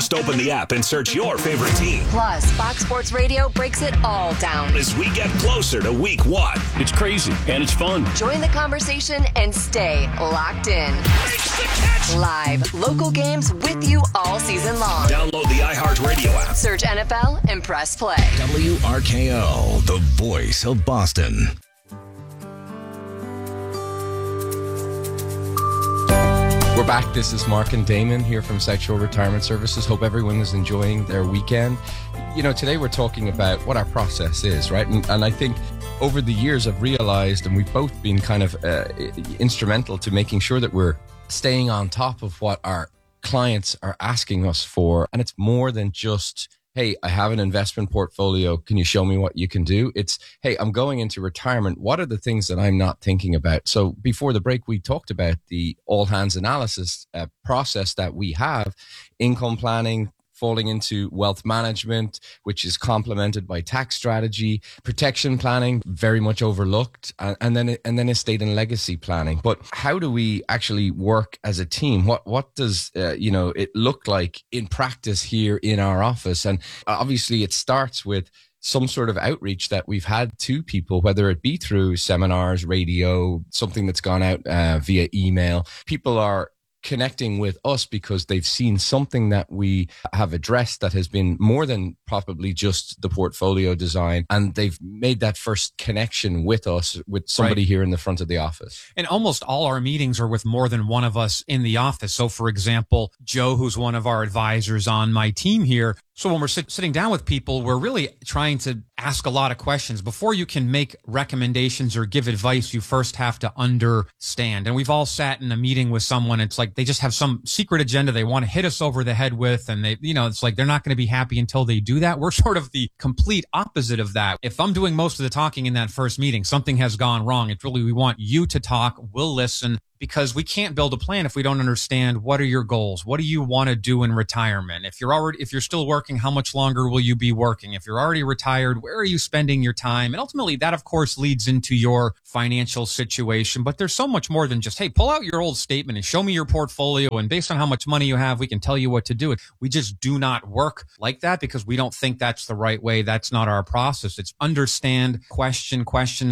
Just open the app and search your favorite team. Plus, Fox Sports Radio breaks it all down as we get closer to week 1. It's crazy and it's fun. Join the conversation and stay locked in. Live, local games with you all season long. Download the iHeartRadio app. Search NFL and press play. WRKO, the voice of Boston. We're back. This is Mark and Damon here from South Shore Retirement Services. Hope everyone is enjoying their weekend. You know, today we're talking about what our process is, right? And I think over the years I've realized, and we've both been kind of instrumental to making sure that we're staying on top of what our clients are asking us for. And it's more than just, hey, I have an investment portfolio. Can you show me what you can do? It's, hey, I'm going into retirement. What are the things that I'm not thinking about? So before the break, we talked about the all hands analysis process that we have, income planning, falling into wealth management, which is complemented by tax strategy, protection planning, very much overlooked, and then estate and legacy planning. But how do we actually work as a team? What does it look like in practice here in our office? And obviously, it starts with some sort of outreach that we've had to people, whether it be through seminars, radio, something that's gone out via email. People are connecting with us because they've seen something that we have addressed that has been more than probably just the portfolio design, and they've made that first connection with us, with somebody here in the front of the office. And almost all our meetings are with more than one of us in the office. So for example, Joe, who's one of our advisors on my team here, so when we're sitting down with people, we're really trying to ask a lot of questions. Before you can make recommendations or give advice, you first have to understand. And we've all sat in a meeting with someone. It's like they just have some secret agenda they want to hit us over the head with. And it's like they're not going to be happy until they do that. We're sort of the complete opposite of that. If I'm doing most of the talking in that first meeting, something has gone wrong. It's really, we want you to talk. We'll listen. Because we can't build a plan if we don't understand what are your goals? What do you want to do in retirement? If you're still working, how much longer will you be working? If you're already retired, where are you spending your time? And ultimately that of course leads into your financial situation. But there's so much more than just, hey, pull out your old statement and show me your portfolio. And based on how much money you have, we can tell you what to do. We just do not work like that because we don't think that's the right way. That's not our process. It's understand, questions,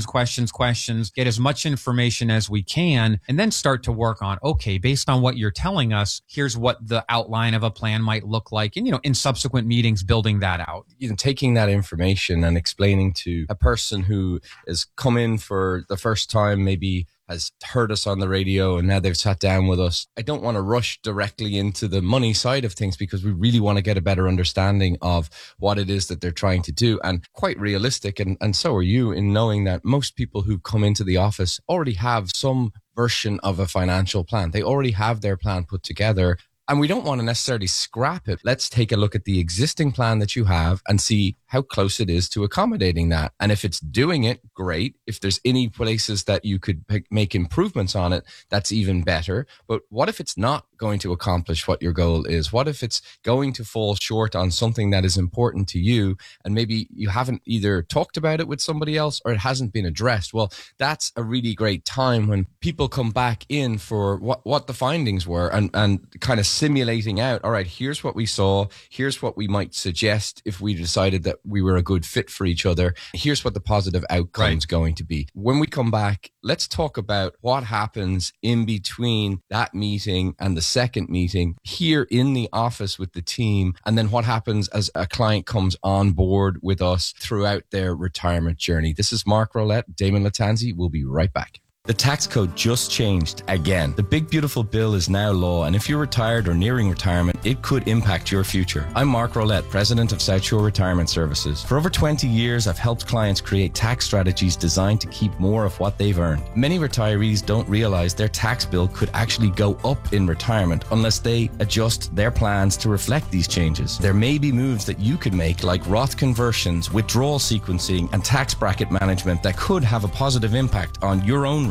get as much information as we can, and then start to work on, okay, based on what you're telling us, here's what the outline of a plan might look like. And, in subsequent meetings, building that out. Taking that information and explaining to a person who has come in for the first time, maybe has heard us on the radio and now they've sat down with us. I don't want to rush directly into the money side of things because we really want to get a better understanding of what it is that they're trying to do, and quite realistic. And so are you in knowing that most people who come into the office already have some version of a financial plan. They already have their plan put together. And we don't want to necessarily scrap it. Let's take a look at the existing plan that you have and see how close it is to accommodating that. And if it's doing it, great. If there's any places that you could make improvements on it, that's even better. But what if it's not going to accomplish what your goal is? What if it's going to fall short on something that is important to you and maybe you haven't either talked about it with somebody else or it hasn't been addressed? Well, that's a really great time when people come back in for what the findings were and kind of simulating out, all right, here's what we saw, here's what we might suggest if we decided that we were a good fit for each other, here's what the positive outcome's going to be. When we come back, let's talk about what happens in between that meeting and the second meeting here in the office with the team, and then what happens as a client comes on board with us throughout their retirement journey. This is Mark Rolette, Damon Latanzi. We'll be right back. The tax code just changed again. The big beautiful bill is now law, and if you're retired or nearing retirement, it could impact your future. I'm Mark Rolette, president of South Shore Retirement Services. For over 20 years, I've helped clients create tax strategies designed to keep more of what they've earned. Many retirees don't realize their tax bill could actually go up in retirement unless they adjust their plans to reflect these changes. There may be moves that you could make, like Roth conversions, withdrawal sequencing, and tax bracket management that could have a positive impact on your own retirement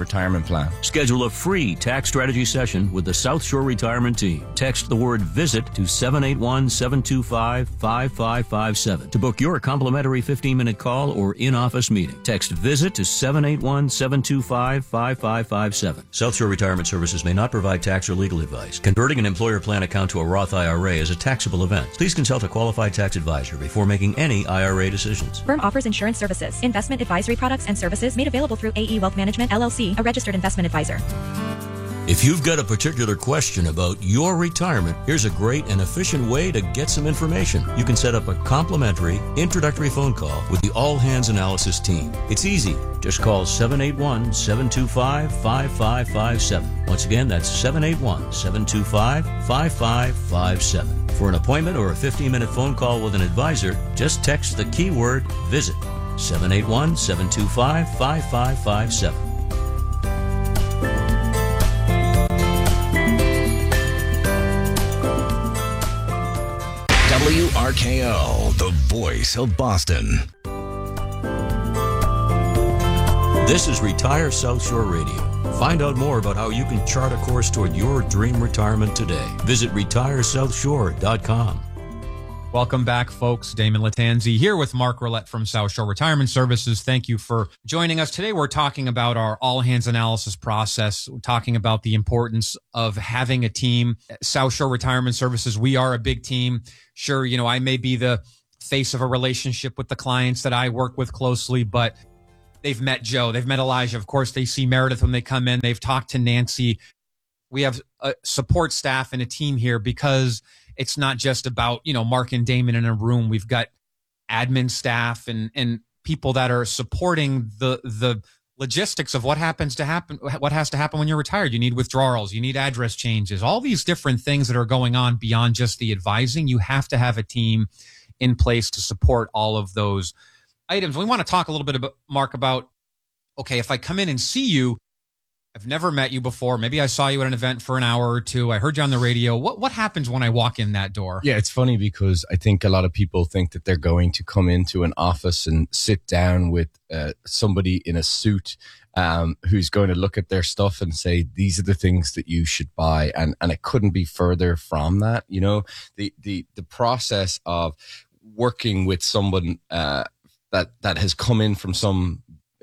retirement plan. Schedule a free tax strategy session with the South Shore Retirement Team. Text the word VISIT to 781-725-5557 to book your complimentary 15-minute call or in-office meeting. Text VISIT to 781-725-5557. South Shore Retirement Services may not provide tax or legal advice. Converting an employer plan account to a Roth IRA is a taxable event. Please consult a qualified tax advisor before making any IRA decisions. Firm offers insurance services, investment advisory products and services made available through AE Wealth Management, LLC, a registered investment advisor. If you've got a particular question about your retirement, here's a great and efficient way to get some information. You can set up a complimentary introductory phone call with the All Hands Analysis team. It's easy. Just call 781-725-5557. Once again, that's 781-725-5557. For an appointment or a 15-minute phone call with an advisor, just text the keyword VISIT. 781-725-5557. WRKO, the voice of Boston. This is Retire South Shore Radio. Find out more about how you can chart a course toward your dream retirement today. Visit retiresouthshore.com. Welcome back, folks. Damon Latanzi here with Mark Roulette from South Shore Retirement Services. Thank you for joining us. Today, we're talking about our all hands analysis process. We're talking about the importance of having a team. South Shore Retirement Services, we are a big team. Sure, I may be the face of a relationship with the clients that I work with closely, but they've met Joe. They've met Elijah. Of course, they see Meredith when they come in. They've talked to Nancy. We have a support staff and a team here because it's not just about, Mark and Damon in a room. We've got admin staff and people that are supporting the logistics of what has to happen when you're retired. You need withdrawals, you need address changes, all these different things that are going on beyond just the advising. You have to have a team in place to support all of those items. We want to talk a little bit about, Mark, about, okay, if I come in and see you, I've never met you before. Maybe I saw you at an event for an hour or two. I heard you on the radio. What happens when I walk in that door? Yeah, it's funny because I think a lot of people think that they're going to come into an office and sit down with somebody in a suit who's going to look at their stuff and say, these are the things that you should buy. And it couldn't be further from that. The process of working with someone that has come in from some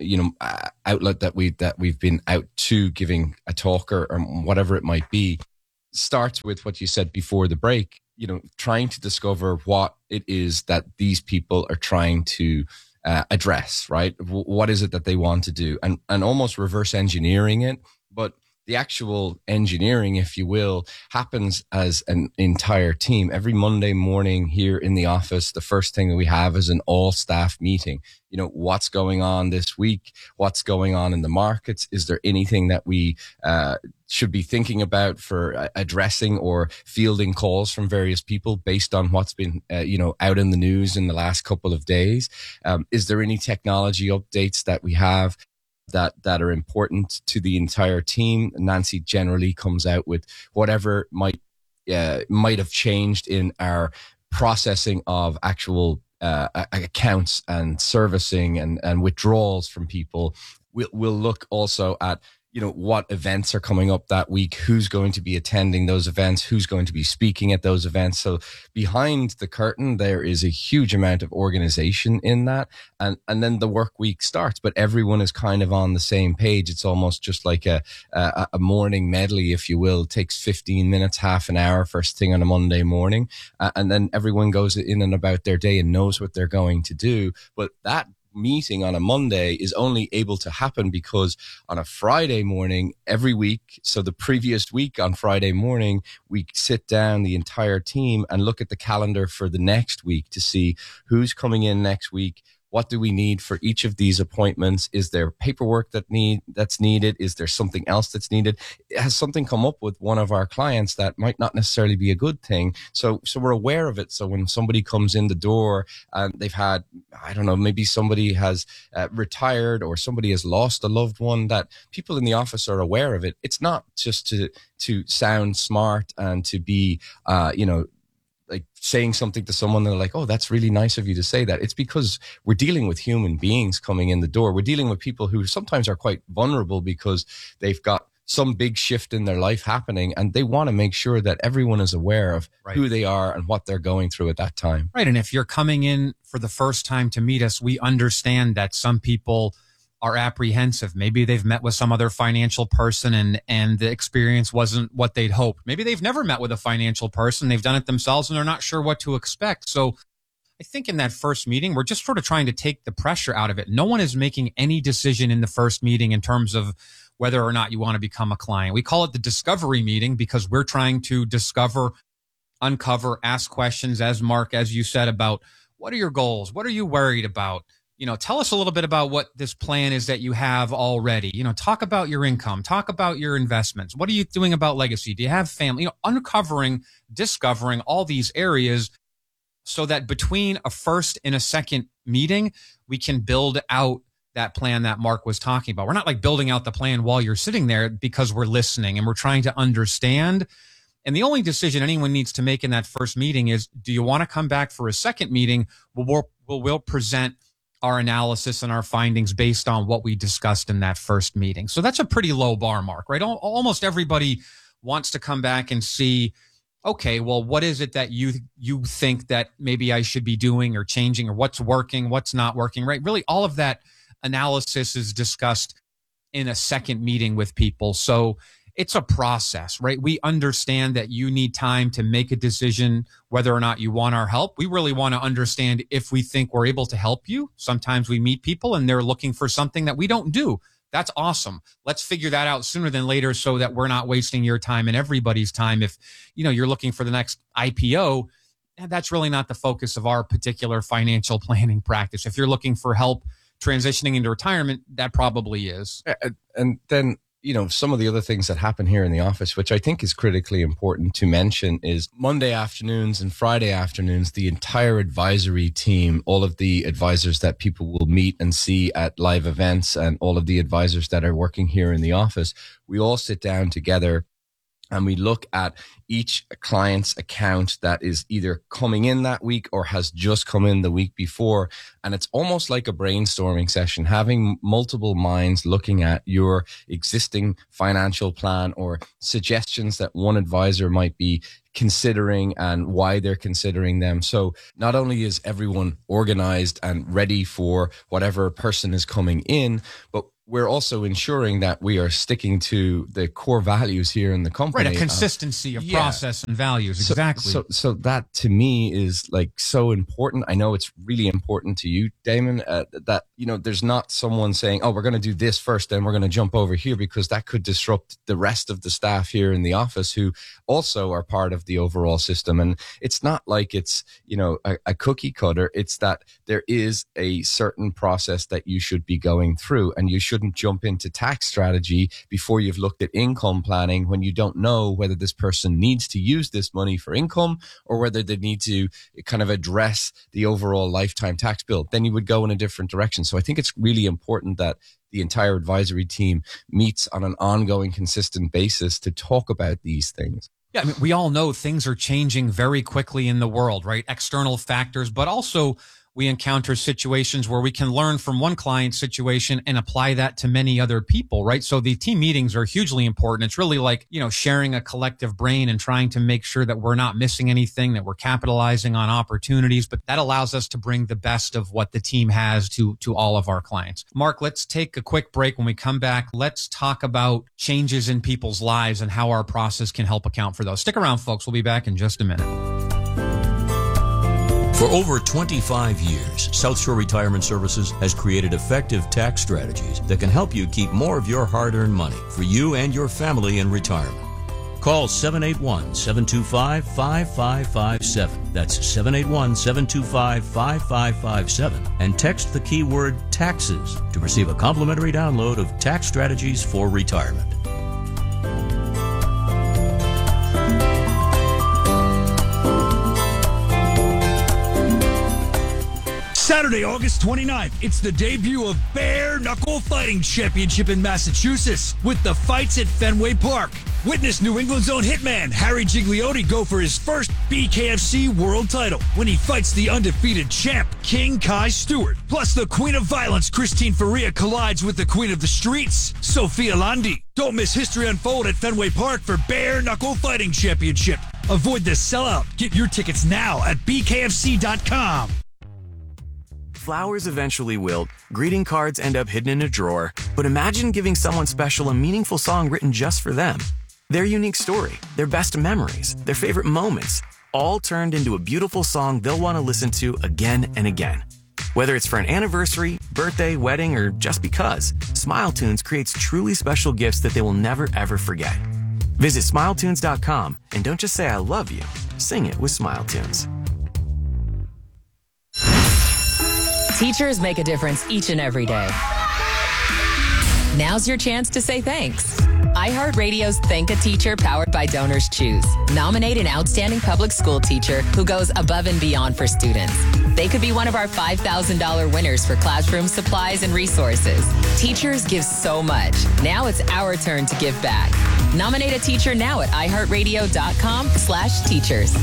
outlet that we've been out to giving a talk or whatever it might be, starts with what you said before the break, trying to discover what it is that these people are trying to address, right? What is it that they want to do, and almost reverse engineering it. But the actual engineering, if you will, happens as an entire team. Every Monday morning here in the office, the first thing that we have is an all staff meeting. What's going on this week? What's going on in the markets? Is there anything that we should be thinking about for addressing or fielding calls from various people based on what's been, out in the news in the last couple of days? Is there any technology updates that we have that are important to the entire team? Nancy generally comes out with whatever might have changed in our processing of actual accounts and servicing and withdrawals from people. We'll look also at what events are coming up that week, who's going to be attending those events, who's going to be speaking at those events. So behind the curtain, there is a huge amount of organization in that. And then the work week starts, but everyone is kind of on the same page. It's almost just like a morning medley, if you will. It takes 15 minutes, half an hour, first thing on a Monday morning. And then everyone goes in and about their day and knows what they're going to do. But that meeting on a Monday is only able to happen because on a Friday morning every week, so the previous week on Friday morning, we sit down, the entire team, and look at the calendar for the next week to see who's coming in next week. What do we need for each of these appointments? Is there paperwork that's needed? Is there something else that's needed? Has something come up with one of our clients that might not necessarily be a good thing? So we're aware of it. So when somebody comes in the door and they've had, maybe somebody has retired or somebody has lost a loved one, that people in the office are aware of it. It's not just to sound smart and to be, like saying something to someone and they're like, oh, that's really nice of you to say that. It's because we're dealing with human beings coming in the door. We're dealing with people who sometimes are quite vulnerable because they've got some big shift in their life happening, and they want to make sure that everyone is aware of who they are and what they're going through at that time. Right. And if you're coming in for the first time to meet us, we understand that some people are apprehensive. Maybe they've met with some other financial person and the experience wasn't what they'd hoped. Maybe they've never met with a financial person. They've done it themselves and they're not sure what to expect. So I think in that first meeting, we're just sort of trying to take the pressure out of it. No one is making any decision in the first meeting in terms of whether or not you want to become a client. We call it the discovery meeting because we're trying to discover, uncover, ask questions, as Mark, as you said, about what are your goals? What are you worried about? Tell us a little bit about what this plan is that you have already. Talk about your income, talk about your investments. What are you doing about legacy? Do you have family? Uncovering, discovering all these areas so that between a first and a second meeting, we can build out that plan that Mark was talking about. We're not like building out the plan while you're sitting there because we're listening and we're trying to understand. And the only decision anyone needs to make in that first meeting is, do you want to come back for a second meeting? We'll present our analysis and our findings based on what we discussed in that first meeting. So that's a pretty low bar, Mark, right? Almost everybody wants to come back and see, okay, well, what is it that you think that maybe I should be doing or changing, or what's working, what's not working, right? Really, all of that analysis is discussed in a second meeting with people. So it's a process, right? We understand that you need time to make a decision whether or not you want our help. We really want to understand if we think we're able to help you. Sometimes we meet people and they're looking for something that we don't do. That's awesome. Let's figure that out sooner than later so that we're not wasting your time and everybody's time. If you're looking for the next IPO, that's really not the focus of our particular financial planning practice. If you're looking for help transitioning into retirement, that probably is. And then, some of the other things that happen here in the office, which I think is critically important to mention, is Monday afternoons and Friday afternoons, the entire advisory team, all of the advisors that people will meet and see at live events and all of the advisors that are working here in the office, we all sit down together and we look at each client's account that is either coming in that week or has just come in the week before. And it's almost like a brainstorming session, having multiple minds looking at your existing financial plan or suggestions that one advisor might be considering and why they're considering them. So not only is everyone organized and ready for whatever person is coming in, but we're also ensuring that we are sticking to the core values here in the company. Right, a consistency of process and values. Exactly. So that to me is like so important. I know it's really important to you, Damon, that, there's not someone saying, oh, we're going to do this first, then we're going to jump over here, because that could disrupt the rest of the staff here in the office who also are part of the overall system. And it's not like it's, a cookie cutter. It's that there is a certain process that you should be going through, and you shouldn't jump into tax strategy before you've looked at income planning when you don't know whether this person needs to use this money for income or whether they need to kind of address the overall lifetime tax bill. Then you would go in a different direction. So I think it's really important that the entire advisory team meets on an ongoing, consistent basis to talk about these things. Yeah, I mean, we all know things are changing very quickly in the world, right? External factors, but also we encounter situations where we can learn from one client's situation and apply that to many other people, right? So the team meetings are hugely important. It's really like, sharing a collective brain and trying to make sure that we're not missing anything, that we're capitalizing on opportunities, but that allows us to bring the best of what the team has to all of our clients. Mark, let's take a quick break. When we come back, let's talk about changes in people's lives and how our process can help account for those. Stick around, folks. We'll be back in just a minute. For over 25 years, South Shore Retirement Services has created effective tax strategies that can help you keep more of your hard-earned money for you and your family in retirement. Call 781-725-5557. That's 781-725-5557. And text the keyword taxes to receive a complimentary download of Tax Strategies for Retirement. Saturday, August 29th, it's the debut of Bare Knuckle Fighting Championship in Massachusetts with the fights at Fenway Park. Witness New England's own hitman, Harry Gigliotti, go for his first BKFC world title when he fights the undefeated champ, King Kai Stewart. Plus, the Queen of Violence, Christine Faria, collides with the Queen of the Streets, Sophia Landi. Don't miss history unfold at Fenway Park for Bare Knuckle Fighting Championship. Avoid the sellout. Get your tickets now at BKFC.com. Flowers eventually wilt, greeting cards end up hidden in a drawer, but imagine giving someone special a meaningful song written just for them. Their unique story, their best memories, their favorite moments, all turned into a beautiful song they'll want to listen to again and again. Whether it's for an anniversary, birthday, wedding, or just because, SmileTunes creates truly special gifts that they will never ever forget. Visit SmileTunes.com and don't just say I love you, sing it with SmileTunes. Teachers make a difference each and every day. Now's your chance to say thanks. iHeartRadio's Thank a Teacher, powered by Donors Choose. Nominate an outstanding public school teacher who goes above and beyond for students. They could be one of our $5,000 winners for classroom supplies and resources. Teachers give so much. Now it's our turn to give back. Nominate a teacher now at iHeartRadio.com/teachers.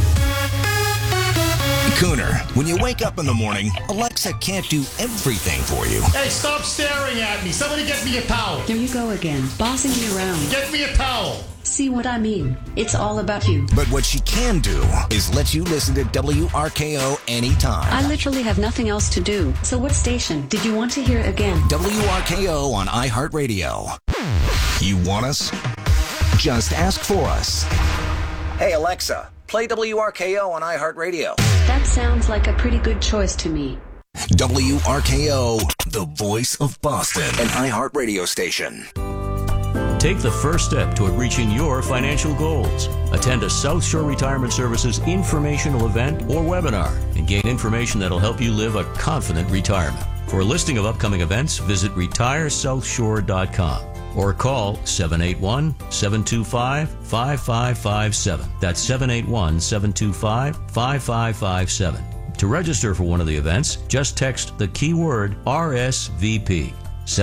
Cooner, when you wake up in the morning, Alexa can't do everything for you. Hey, stop staring at me. Somebody get me a towel. There you go again, bossing me around. Get me a towel. See what I mean? It's all about you. But what she can do is let you listen to WRKO anytime. I literally have nothing else to do. So what station did you want to hear again? WRKO on iHeartRadio. You want us? Just ask for us. Hey, Alexa, play WRKO on iHeartRadio. That sounds like a pretty good choice to me. WRKO, the voice of Boston, an iHeartRadio station. Take the first step toward reaching your financial goals. Attend a South Shore Retirement Services informational event or webinar and gain information that'll help you live a confident retirement. For a listing of upcoming events, visit retiresouthshore.com or call 781-725-5557. That's 781-725-5557. To register for one of the events, just text the keyword RSVP.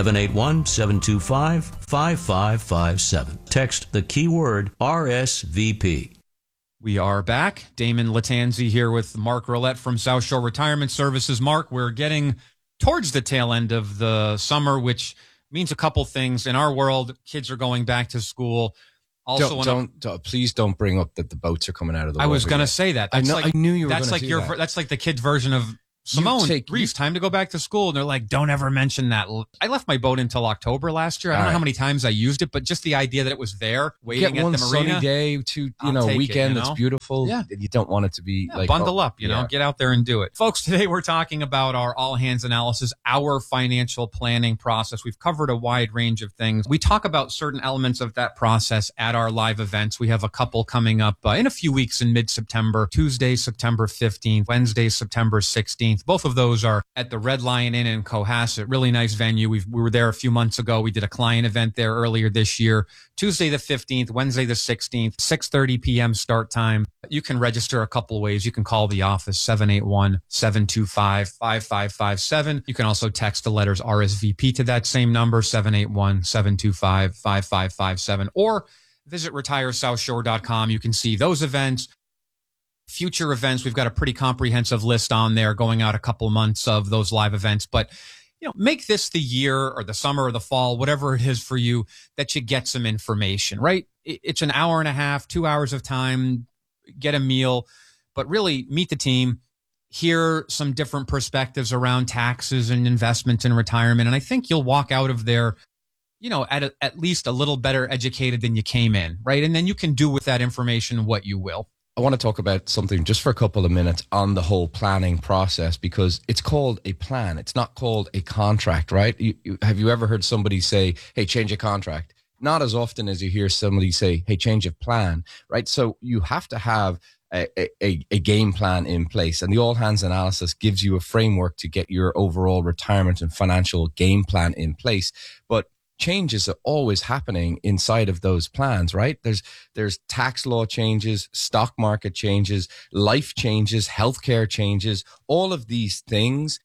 781-725-5557. Text the keyword RSVP. We are back. Damon Latanzi here with Mark Roulette from South Shore Retirement Services. Mark, we're getting towards the tail end of the summer, which means a couple things. In our world, kids are going back to school. Also, please don't bring up that the boats are coming out of the water. I was going to say that. That's I knew you were going to say that. That's like the kid's version of Simone, Reese, time to go back to school. And they're like, don't ever mention that. I left my boat until October last year. I don't know how many times I used it, but just the idea that it was there waiting at the marina. Get one sunny day, weekend that's beautiful. Yeah. You don't want it to be like... Bundle up, get out there and do it. Folks, today we're talking about our all hands analysis, our financial planning process. We've covered a wide range of things. We talk about certain elements of that process at our live events. We have a couple coming up in a few weeks in mid-September, Tuesday, September 15th, Wednesday, September 16th. Both of those are at the Red Lion Inn in Cohasset. Really nice venue. We were there a few months ago. We did a client event there earlier this year. Tuesday the 15th, Wednesday the 16th, 6:30 p.m. start time. You can register a couple of ways. You can call the office, 781-725-5557. You can also text the letters RSVP to that same number, 781-725-5557. Or visit retiresouthshore.com. You can see those events. Future events, we've got a pretty comprehensive list on there going out a couple months of those live events. But, make this the year or the summer or the fall, whatever it is for you, that you get some information, right? It's an hour and a half, 2 hours of time, get a meal, but really meet the team, hear some different perspectives around taxes and investments and retirement. And I think you'll walk out of there, at least a little better educated than you came in, right? And then you can do with that information what you will. I want to talk about something just for a couple of minutes on the whole planning process, because it's called a plan. It's not called a contract, right? Have you ever heard somebody say, hey, change your contract? Not as often as you hear somebody say, hey, change your plan, right? So you have to have a game plan in place, and the all hands analysis gives you a framework to get your overall retirement and financial game plan in place. But changes are always happening inside of those plans, right? There's tax law changes, stock market changes, life changes, healthcare changes. All of these things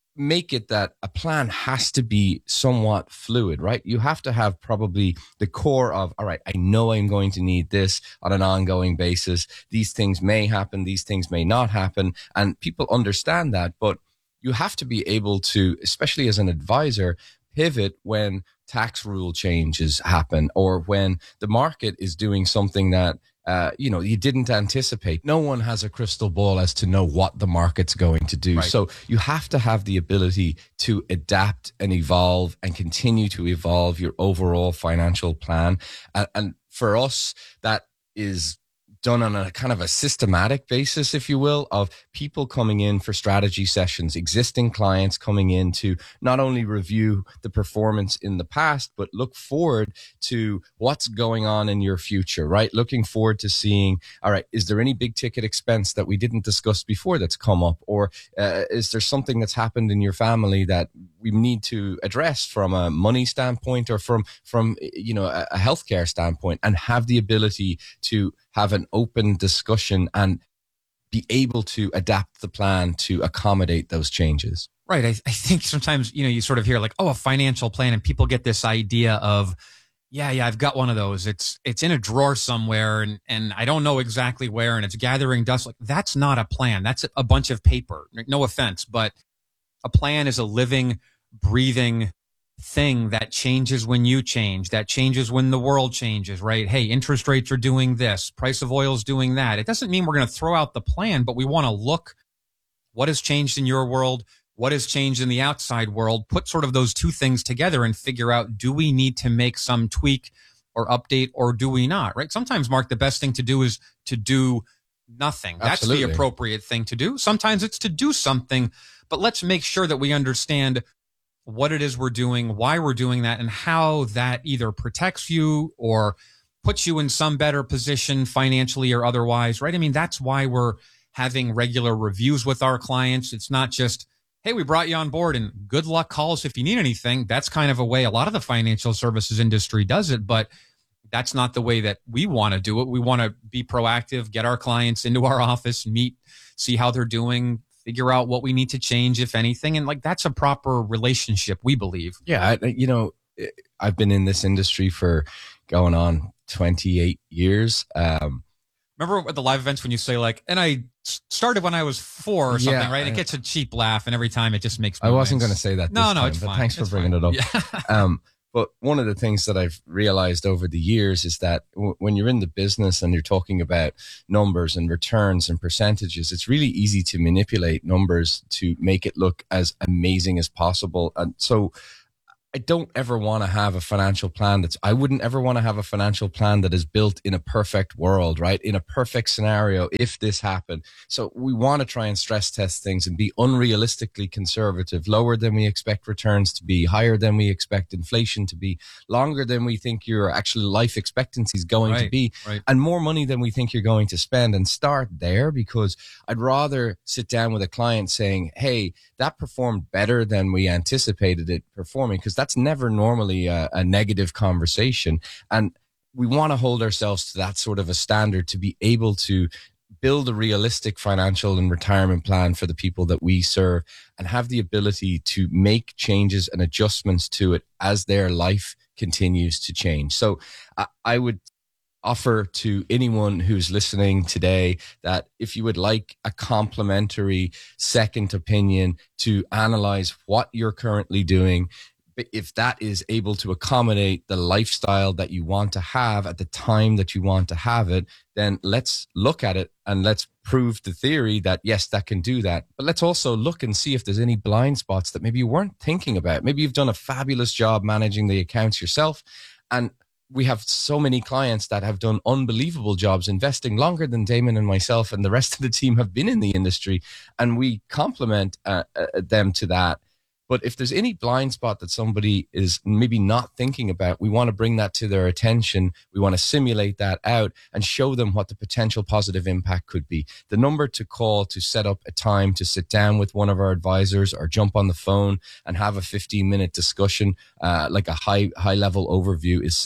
make it that a plan has to be somewhat fluid, right? You have to have probably the core of, all right, I know I'm going to need this on an ongoing basis. These things may happen. These things may not happen. And people understand that, but you have to be able to, especially as an advisor, pivot when tax rule changes happen or when the market is doing something that you didn't anticipate. No one has a crystal ball as to know what the market's going to do. Right. So you have to have the ability to adapt and evolve and continue to evolve your overall financial plan. And for us, that is done on a kind of a systematic basis, if you will, of people coming in for strategy sessions, existing clients coming in to not only review the performance in the past, but look forward to what's going on in your future, right? Looking forward to seeing, all right, is there any big ticket expense that we didn't discuss before that's come up? Or is there something that's happened in your family that we need to address from a money standpoint or from a healthcare standpoint, and have the ability to have an open discussion and be able to adapt the plan to accommodate those changes. Right. I think sometimes, you sort of hear like, a financial plan, and people get this idea of, yeah, I've got one of those. It's in a drawer somewhere and I don't know exactly where, and it's gathering dust. Like, that's not a plan. That's a bunch of paper. No offense, but a plan is a living, breathing thing that changes when you change, that changes when the world changes, right? Hey, interest rates are doing this, price of oil is doing that. It doesn't mean we're going to throw out the plan, but we want to look what has changed in your world, what has changed in the outside world, put sort of those two things together and figure out, do we need to make some tweak or update, or do we not, right? Sometimes, Mark, the best thing to do is to do nothing. Absolutely. That's the appropriate thing to do. Sometimes it's to do something, but let's make sure that we understand what it is we're doing, why we're doing that, and how that either protects you or puts you in some better position financially or otherwise, right? I mean, that's why we're having regular reviews with our clients. It's not just, hey, we brought you on board and good luck, call us if you need anything. That's kind of a way a lot of the financial services industry does it, but that's not the way that we want to do it. We want to be proactive, get our clients into our office, meet, see how they're doing, figure out what we need to change, if anything. And like, that's a proper relationship, we believe. Yeah. I've been in this industry for going on 28 years. Remember at the live events when you say like, and I started when I was 4 or something, right? It gets a cheap laugh, and every time it just makes me I wasn't going to say that. No, it's fine. Thanks for bringing it up. Yeah. But one of the things that I've realized over the years is that when you're in the business and you're talking about numbers and returns and percentages, it's really easy to manipulate numbers to make it look as amazing as possible. And so I don't ever want to have a financial plan I wouldn't ever want to have a financial plan that is built in a perfect world, right? In a perfect scenario, if this happened. So we want to try and stress test things and be unrealistically conservative, lower than we expect returns to be, higher than we expect inflation to be, longer than we think your actual life expectancy is going to be, and more money than we think you're going to spend, and start there. Because I'd rather sit down with a client saying, hey, that performed better than we anticipated it performing, because that's never normally a negative conversation. And we want to hold ourselves to that sort of a standard to be able to build a realistic financial and retirement plan for the people that we serve, and have the ability to make changes and adjustments to it as their life continues to change. So I would offer to anyone who's listening today that if you would like a complimentary second opinion to analyze what you're currently doing, if that is able to accommodate the lifestyle that you want to have at the time that you want to have it, then let's look at it and let's prove the theory that yes, that can do that. But let's also look and see if there's any blind spots that maybe you weren't thinking about. Maybe you've done a fabulous job managing the accounts yourself, and we have so many clients that have done unbelievable jobs investing longer than Damon and myself and the rest of the team have been in the industry, and we compliment them to that. But if there's any blind spot that somebody is maybe not thinking about, we want to bring that to their attention. We want to simulate that out and show them what the potential positive impact could be. The number to call to set up a time to sit down with one of our advisors or jump on the phone and have a 15-minute discussion, like a high-level overview, is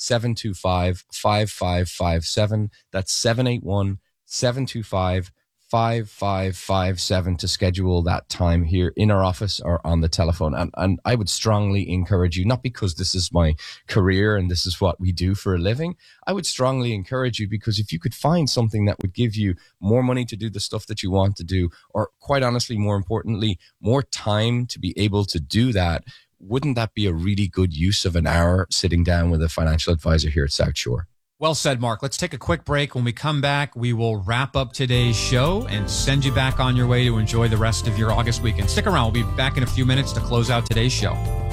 781-725-5557. That's 781-725-5557. 5557 to schedule that time here in our office or on the telephone. And I would strongly encourage you, not because this is my career and this is what we do for a living. I would strongly encourage you because if you could find something that would give you more money to do the stuff that you want to do, or quite honestly, more importantly, more time to be able to do that, wouldn't that be a really good use of an hour sitting down with a financial advisor here at South Shore? Well said, Mark. Let's take a quick break. When we come back, we will wrap up today's show and send you back on your way to enjoy the rest of your August weekend. Stick around. We'll be back in a few minutes to close out today's show.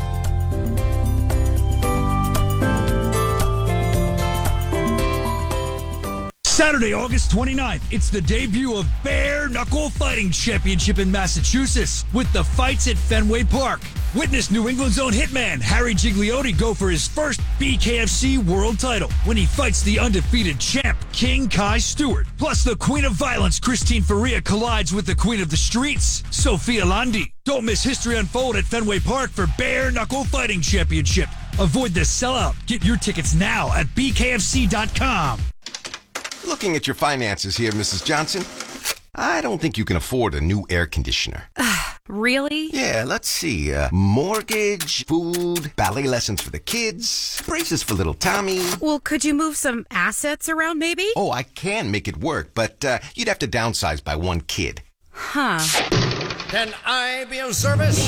Saturday, August 29th, it's the debut of Bare Knuckle Fighting Championship in Massachusetts with the fights at Fenway Park. Witness New England's own hitman Harry Gigliotti go for his first BKFC world title when he fights the undefeated champ King Kai Stewart. Plus, the Queen of Violence Christine Faria collides with the Queen of the Streets, Sophia Landi. Don't miss history unfold at Fenway Park for Bare Knuckle Fighting Championship. Avoid the sellout. Get your tickets now at bkfc.com. Looking at your finances here, Mrs. Johnson, I don't think you can afford a new air conditioner. Really? Yeah, let's see. Mortgage, food, ballet lessons for the kids, braces for little Tommy. Well, could you move some assets around maybe? Oh, I can make it work, but you'd have to downsize by one kid. Huh. Can I be of service?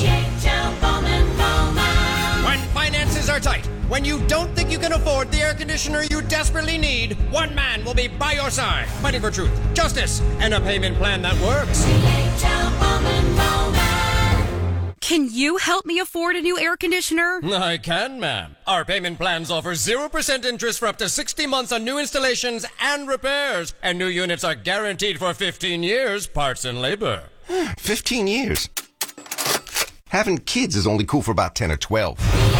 When finances are tight, when you don't think you can afford the air conditioner you desperately need, one man will be by your side, fighting for truth, justice, and a payment plan that works. Can you help me afford a new air conditioner? I can, ma'am. Our payment plans offer 0% interest for up to 60 months on new installations and repairs. And new units are guaranteed for 15 years, parts and labor. 15 years? Having kids is only cool for about 10 or 12.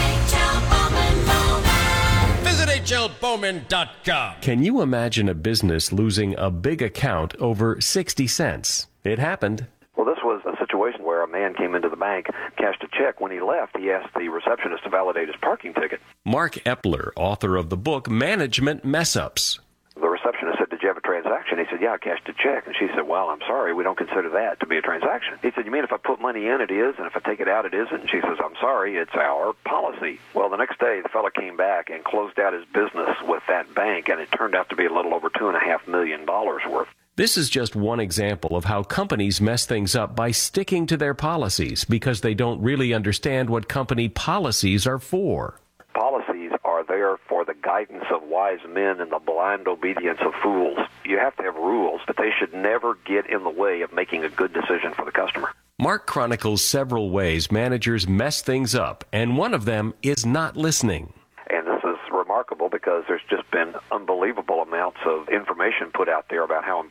Visit hlbowman.com. Can you imagine a business losing a big account over 60 cents? It happened. Well, this was a situation where a man came into the bank, cashed a check. When he left, he asked the receptionist to validate his parking ticket. Mark Epler, author of the book Management Mess-Ups. The receptionist said, "Did you have a transaction?" He said, "Yeah, I cashed a check." And she said, "Well, I'm sorry, we don't consider that to be a transaction." He said, "You mean if I put money in, it is, and if I take it out, it isn't?" And she says, "I'm sorry, it's our policy." Well, the next day, the fellow came back and closed out his business with that bank, and it turned out to be a little over $2.5 million worth. This is just one example of how companies mess things up by sticking to their policies because they don't really understand what company policies are for. Policies are there for the guidance of wise men and the blind obedience of fools. You have to have rules, but they should never get in the way of making a good decision for the customer. Mark chronicles several ways managers mess things up, and one of them is not listening. And this is remarkable because there's just been unbelievable amounts of information put out there about how important